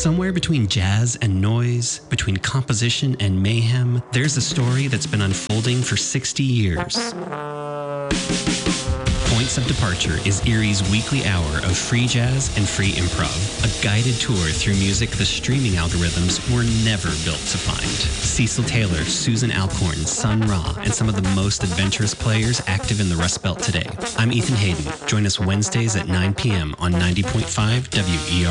Somewhere between jazz and noise, between composition and mayhem, there's a story that's been unfolding for 60 years. Points of Departure is Erie's weekly hour of free jazz and free improv, a guided tour through music the streaming algorithms were never built to find. Cecil Taylor, Susan Alcorn, Sun Ra, and some of the most adventurous players active in the Rust Belt today. I'm Ethan Hayden. Join us Wednesdays at 9 p.m. on 90.5 WER.